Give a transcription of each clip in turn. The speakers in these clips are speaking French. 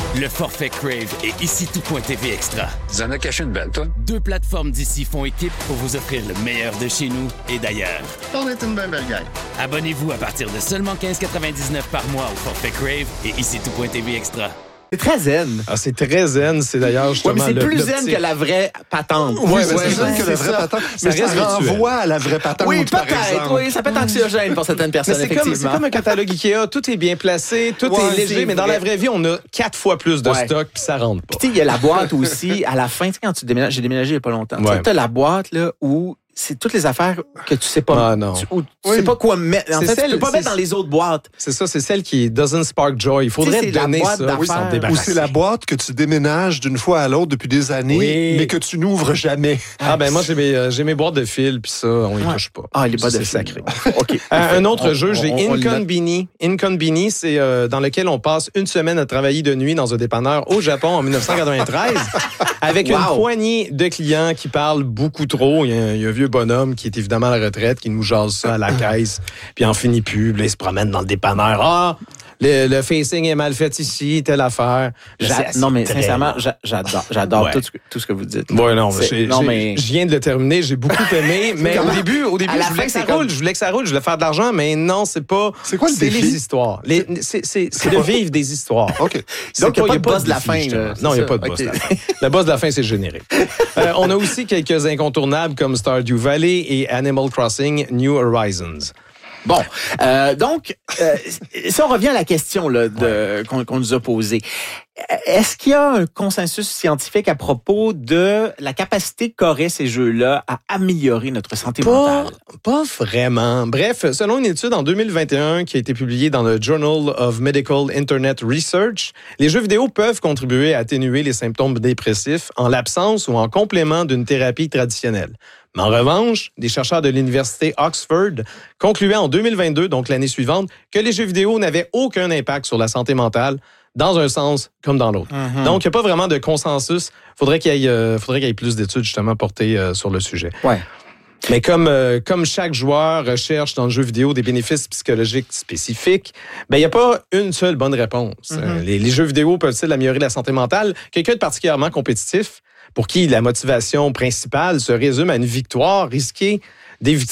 Le forfait Crave et ici tout.tv Extra. Tu en as caché une belle, toi? 2 plateformes d'ici font équipe pour vous offrir le meilleur de chez nous et d'ailleurs. On est une belle gang. Abonnez-vous à partir de seulement 15,99 par mois au forfait Crave et ici tout.tv Extra. C'est très zen. Ah, c'est très zen. C'est d'ailleurs justement mais c'est plus zen que la vraie patente. Oui, c'est plus zen que la vraie patente. Mais ça renvoie à la vraie patente, oui, par peut-être. exemple. Oui, ça peut être anxiogène pour certaines personnes, mais c'est comme un catalogue Ikea. Tout est bien placé, tout est léger, mais dans la vraie vie, on a 4 fois plus de stock puis ça rentre pas. Puis tu sais, il y a la boîte aussi. À la fin, tu sais, quand tu déménages, j'ai déménagé il y a pas longtemps. Tu as la boîte là où c'est toutes les affaires que tu sais pas. Ah non. Tu sais pas quoi mettre. En fait, tu peux pas mettre dans les autres boîtes. C'est ça, c'est celle qui doesn't spark joy. Il faudrait te donner ça. Oui, ou c'est la boîte que tu déménages d'une fois à l'autre depuis des années, mais que tu n'ouvres jamais. Ah ben moi, j'ai mes boîtes de fil, puis ça, on y touche pas. Ah, les boîtes de fil. C'est sacré. OK. Un autre jeu, j'ai Inconbini. Inconbini, c'est dans lequel on passe une semaine à travailler de nuit dans un dépanneur au Japon en 1993 avec une poignée de clients qui parlent beaucoup trop. Il y a un vieux bonhomme qui est évidemment à la retraite, qui nous jase ça à la caisse, puis en finit plus, puis là, il se promène dans le dépanneur. Ah, le facing est mal fait ici, telle affaire. Non, mais sincèrement, j'adore tout ce que vous dites. Ouais, non, je viens de le terminer, j'ai beaucoup aimé, mais au début, je voulais que ça roule, je voulais faire de l'argent, mais non, c'est pas... C'est quoi le défi? C'est les histoires. C'est de vivre des histoires. OK. Donc, il n'y a pas de boss de la fin. Non, il n'y a pas de boss de la fin. Le boss de la fin, c'est le générique. On a aussi quelques incontournables comme Stardew Valley et Animal Crossing New Horizons. Bon, donc, si on revient à la question là, qu'on nous a posée, est-ce qu'il y a un consensus scientifique à propos de la capacité qu'auraient ces jeux-là à améliorer notre santé mentale? Pas vraiment. Bref, selon une étude en 2021 qui a été publiée dans le Journal of Medical Internet Research, les jeux vidéo peuvent contribuer à atténuer les symptômes dépressifs en l'absence ou en complément d'une thérapie traditionnelle. Mais en revanche, des chercheurs de l'université Oxford concluaient en 2022, donc l'année suivante, que les jeux vidéo n'avaient aucun impact sur la santé mentale, dans un sens comme dans l'autre. Mm-hmm. Donc, il n'y a pas vraiment de consensus. Faudrait qu'il y ait plus d'études justement portées sur le sujet. Ouais. Mais comme chaque joueur recherche dans le jeu vidéo des bénéfices psychologiques spécifiques, ben il n'y a pas une seule bonne réponse. Mm-hmm. Les jeux vidéo peuvent-ils améliorer la santé mentale? Quelqu'un de particulièrement compétitif, pour qui la motivation principale se résume à une victoire, il risque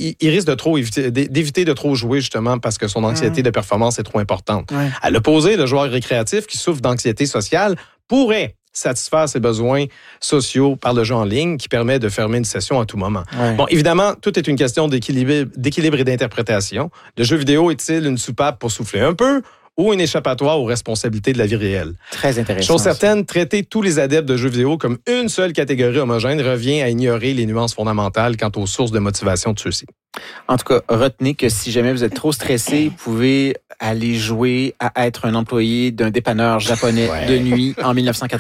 d'éviter de trop jouer justement parce que son anxiété de performance est trop importante. Ouais. À l'opposé, le joueur récréatif qui souffre d'anxiété sociale pourrait satisfaire ses besoins sociaux par le jeu en ligne qui permet de fermer une session à tout moment. Ouais. Bon, évidemment, tout est une question d'équilibre et d'interprétation. Le jeu vidéo est-il une soupape pour souffler un peu ou une échappatoire aux responsabilités de la vie réelle? Très intéressant. Chose certaine, traiter tous les adeptes de jeux vidéo comme une seule catégorie homogène revient à ignorer les nuances fondamentales quant aux sources de motivation de ceux-ci. En tout cas, retenez que si jamais vous êtes trop stressé, vous pouvez aller jouer à être un employé d'un dépanneur japonais de nuit en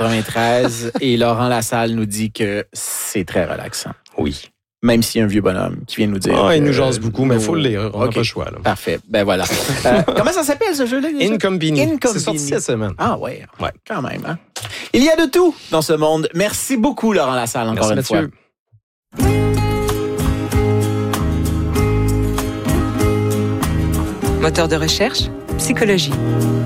1993 et Laurent Lassalle nous dit que c'est très relaxant. Oui. Même s'il y a un vieux bonhomme qui vient nous dire... il nous jase beaucoup, mais il faut le lire. On n'a pas le choix. Là. Parfait. Ben voilà. Comment ça s'appelle, ce jeu-là? Inconbini. C'est sorti cette semaine. Ah ouais. Quand même. Hein? Il y a de tout dans ce monde. Merci beaucoup, Laurent Lassalle, encore une fois. Moteur de recherche, psychologie.